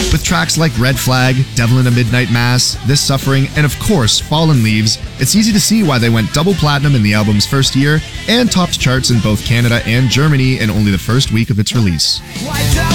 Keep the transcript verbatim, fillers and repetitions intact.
With tracks like Red Flag, Devil in a Midnight Mass, This Suffering, and of course, Fallen Leaves, it's easy to see why they went double platinum in the album's first year and topped charts in both Canada and Germany in only the first week of its release.